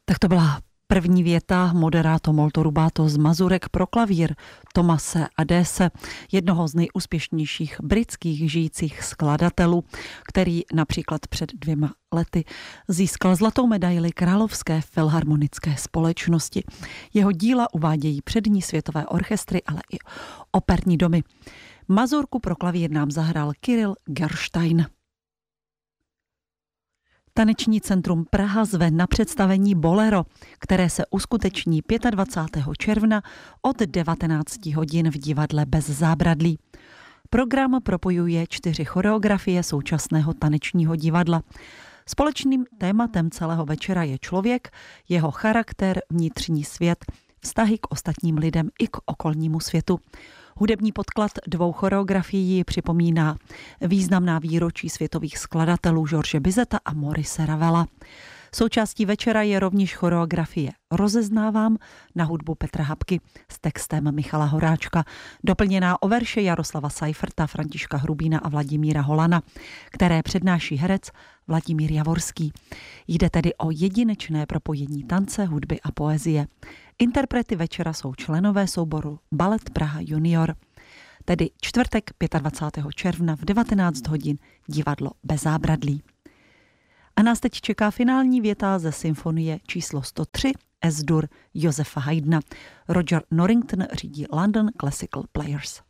Tak to byla první věta moderato molto rubato z Mazurek pro klavír Thomase Adese, jednoho z nejúspěšnějších britských žijících skladatelů, který například před 2 lety získal zlatou medaili Královské filharmonické společnosti. Jeho díla uvádějí přední světové orchestry, ale i operní domy. Mazurku pro klavír nám zahrál Kirill Gerstein. Taneční centrum Praha zve na představení Bolero, které se uskuteční 25. června od 19 hodin v divadle Bez zábradlí. Program propojuje 4 choreografie současného tanečního divadla. Společným tématem celého večera je člověk, jeho charakter, vnitřní svět, vztahy k ostatním lidem i k okolnímu světu. Hudební podklad 2 choreografií připomíná významná výročí světových skladatelů George Bizeta a Maurice Ravela. Součástí večera je rovněž choreografie Rozeznávám na hudbu Petra Habky s textem Michala Horáčka, doplněná o verše Jaroslava Seiferta, Františka Hrubína a Vladimíra Holana, které přednáší herec Vladimír Javorský. Jde tedy o jedinečné propojení tance, hudby a poezie. Interprety večera jsou členové souboru Balet Praha Junior, tedy čtvrtek 25. června v 19 hodin divadlo Bez zábradlí. A nás teď čeká finální věta ze symfonie číslo 103 Es-dur Josefa Haydna. Roger Norrington řídí London Classical Players.